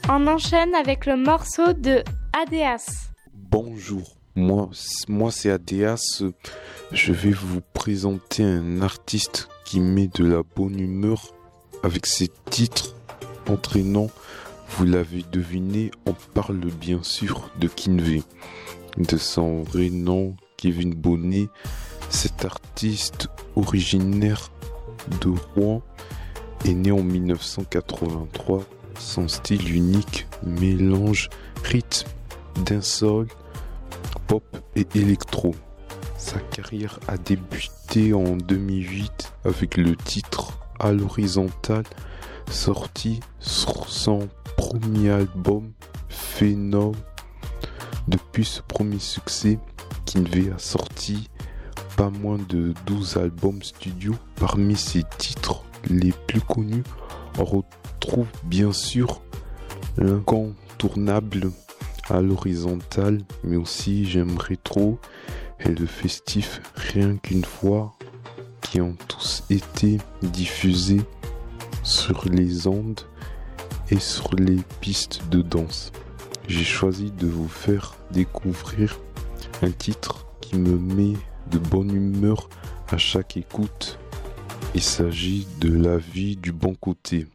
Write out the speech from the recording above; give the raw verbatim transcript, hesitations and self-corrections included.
On enchaîne avec le morceau de Adéas. Bonjour, moi, moi c'est Adéas. Je vais vous présenter un artiste qui met de la bonne humeur avec ses titres entraînants. Vous l'avez deviné, on parle bien sûr de Kinvé. De son vrai nom, Kevin Bonnet, cet artiste originaire de Rouen est né en dix-neuf cent quatre-vingt-trois. Son style unique mélange rythme, dancehall, pop et électro. Sa carrière a débuté en deux mille huit avec le titre À l'horizontale, sorti sur son premier album Phénom. Depuis ce premier succès, Kinvé a sorti pas moins de douze albums studio. Parmi ses titres les plus connus, on retrouve bien sûr l'incontournable À l'horizontale, mais aussi J'aimerais trop et le festif Rien qu'une fois, qui ont tous été diffusés sur les ondes et sur les pistes de danse. J'ai choisi de vous faire découvrir un titre qui me met de bonne humeur à chaque écoute. Il s'agit de La vie du bon côté.